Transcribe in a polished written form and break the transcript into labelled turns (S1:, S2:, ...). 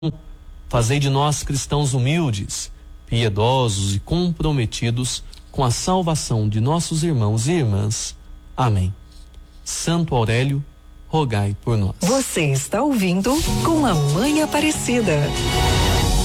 S1: fazei de nós cristãos humildes, piedosos e comprometidos com a salvação de nossos irmãos e irmãs. Amém. Santo Aurélio, rogai por nós.
S2: Você está ouvindo Com a Mãe Aparecida.